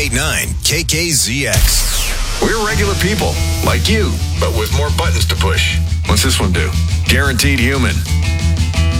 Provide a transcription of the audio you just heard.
98.9 KKZX. We're regular people, like you, but with more buttons to push. What's this one do? Guaranteed Human.